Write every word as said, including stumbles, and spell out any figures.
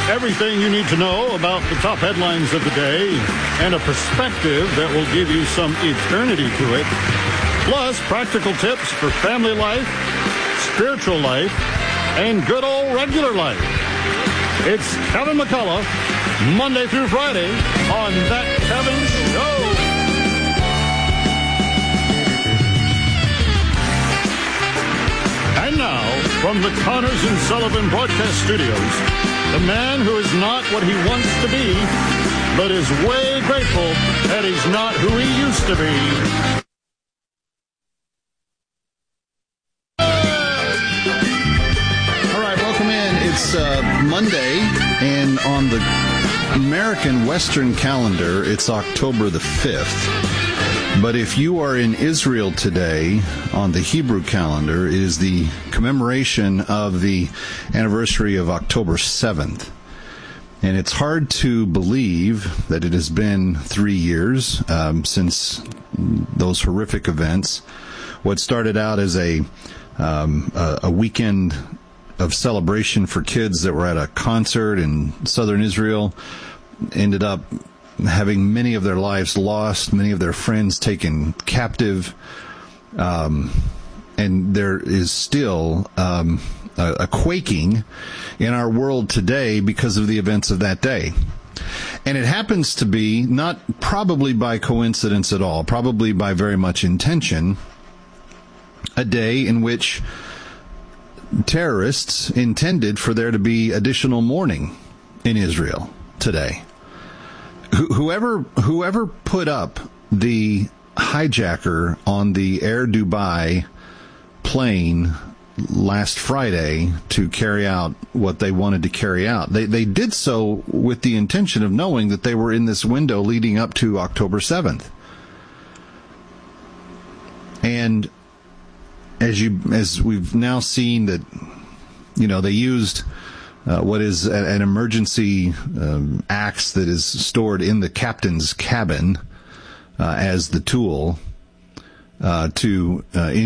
Everything you need to know about the top headlines of the day and a perspective that will give you some eternity to it. Plus, practical tips for family life, spiritual life, and good old regular life. It's Kevin McCullough, Monday through Friday on That Kevin Show. And now, from the Connors and Sullivan Broadcast Studios, the man who is not what he wants to be, but is way grateful that he's not who he used to be. All right, welcome in. It's uh, Monday, and on the American Western calendar, it's October the fifth. But if you are in Israel today, on the Hebrew calendar, it is the commemoration of the anniversary of October seventh. And it's hard to believe that it has been three years um, since those horrific events. What started out as a, um, a, a weekend of celebration for kids that were at a concert in southern Israel ended up having many of their lives lost, many of their friends taken captive, um, and there is still um, a, a quaking in our world today because of the events of that day. And it happens to be, not probably by coincidence at all, probably by very much intention, a day in which terrorists intended for there to be additional mourning in Israel today. Whoever whoever put up the hijacker on the Air Dubai plane last Friday to carry out what they wanted to carry out, they they did so with the intention of knowing that they were in this window leading up to October seventh. And as you as we've now seen that, you know, they used Uh, what is a, an emergency um, axe that is stored in the captain's cabin uh, as the tool uh, to uh,